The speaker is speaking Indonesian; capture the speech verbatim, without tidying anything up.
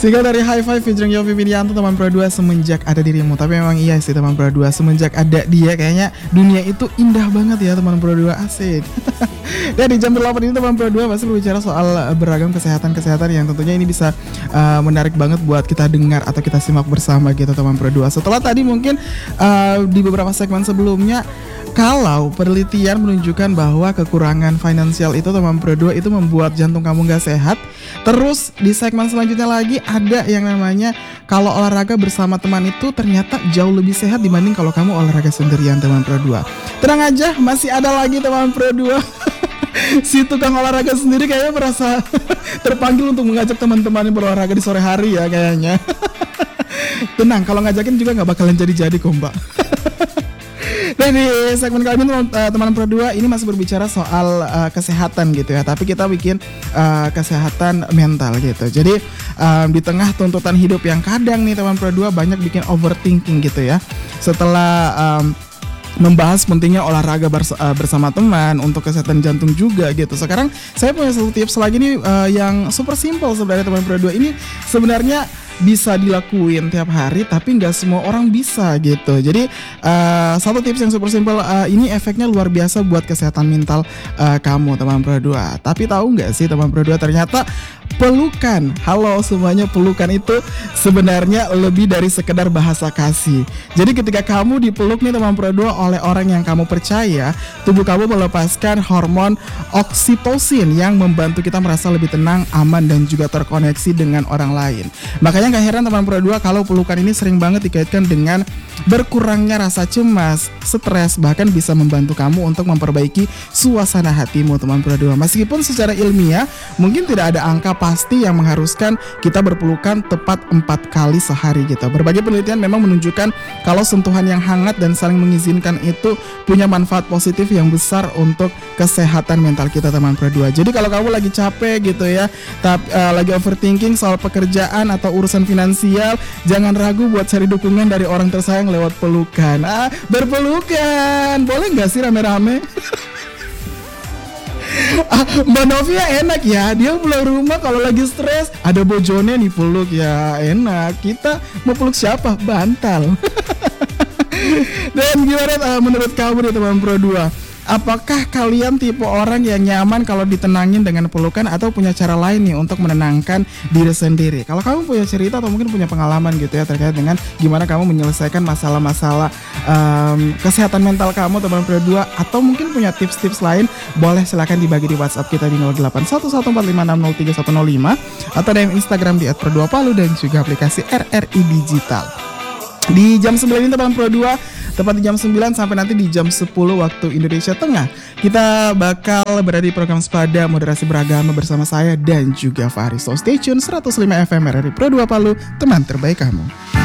Singkat dari High Five featuring Yovie Widianto, teman Pro dua, semenjak ada dirimu. Tapi memang iya sih teman Pro dua, semenjak ada dia kayaknya dunia itu indah banget ya teman Pro dua, asik. Dan di jam delapan ini teman Pro dua masih berbicara soal beragam kesehatan-kesehatan yang tentunya ini bisa uh, menarik banget buat kita dengar atau kita simak bersama gitu teman Pro dua. Setelah tadi mungkin uh, di beberapa segmen sebelumnya, kalau penelitian menunjukkan bahwa kekurangan finansial itu teman Pro dua itu membuat jantung kamu gak sehat. Terus di segmen selanjutnya lagi ada yang namanya kalau olahraga bersama teman itu ternyata jauh lebih sehat dibanding kalau kamu olahraga sendirian teman Pro dua. Tenang aja, masih ada lagi teman Pro dua. Si tukang olahraga sendiri kayaknya merasa terpanggil untuk mengajak teman-temannya berolahraga di sore hari ya kayaknya. Tenang, kalau ngajakin juga gak bakalan jadi-jadi kok mbak. Dan di segmen kali ini teman Pro dua ini masih berbicara soal uh, kesehatan gitu ya. Tapi kita bikin uh, kesehatan mental gitu. Jadi um, di tengah tuntutan hidup yang kadang nih teman Pro dua banyak bikin overthinking gitu ya. Setelah um, membahas pentingnya olahraga bers- uh, bersama teman untuk kesehatan jantung juga gitu. Sekarang saya punya satu tips lagi nih uh, yang super simple sebenarnya teman Pro dua. Ini sebenarnya bisa dilakuin tiap hari tapi nggak semua orang bisa gitu. Jadi uh, satu tips yang super simple uh, ini efeknya luar biasa buat kesehatan mental uh, kamu teman Pro dua. Tapi tahu nggak sih teman Pro dua, ternyata pelukan, halo semuanya, pelukan itu sebenarnya lebih dari sekedar bahasa kasih. Jadi ketika kamu dipeluk nih teman Pro dua oleh orang yang kamu percaya, tubuh kamu melepaskan hormon oksitosin yang membantu kita merasa lebih tenang, aman dan juga terkoneksi dengan orang lain. Makanya gak heran teman Pro dua kalau pelukan ini sering banget dikaitkan dengan berkurangnya rasa cemas, stres, bahkan bisa membantu kamu untuk memperbaiki suasana hatimu teman Pro dua. Meskipun secara ilmiah mungkin tidak ada angka pasti yang mengharuskan kita berpelukan tepat empat kali sehari gitu. Berbagai penelitian memang menunjukkan kalau sentuhan yang hangat dan saling mengizinkan itu punya manfaat positif yang besar untuk kesehatan mental kita teman Pro dua. Jadi kalau kamu lagi capek gitu ya, tapi uh, lagi overthinking soal pekerjaan atau urusan finansial, jangan ragu buat cari dukungan dari orang tersayang lewat pelukan. Ah, berpelukan. Boleh nggak sih rame-rame? Ah, Mbak Novia enak ya, dia pulang rumah kalau lagi stres ada bojonnya nih peluk ya, enak. Kita mau peluk siapa? Bantal. Dan gimana uh, menurut kamu nih teman Pro dua? Apakah kalian tipe orang yang nyaman kalau ditenangin dengan pelukan atau punya cara lain nih untuk menenangkan diri sendiri? Kalau kamu punya cerita atau mungkin punya pengalaman gitu ya terkait dengan gimana kamu menyelesaikan masalah-masalah um, kesehatan mental kamu teman Pro dua, atau mungkin punya tips-tips lain, boleh silakan dibagi di WhatsApp kita di nol delapan satu satu empat lima enam nol tiga satu nol lima atau di Instagram di et pro dua palu dan juga aplikasi R R I Digital. Di jam sembilan ini teman Pro dua, tepat di jam sembilan sampai nanti di jam sepuluh waktu Indonesia Tengah, kita bakal berada di program Sepada Moderasi Beragama bersama saya dan juga Fahri. So stay tune seratus lima F M R R I Pro dua Palu, teman terbaik kamu.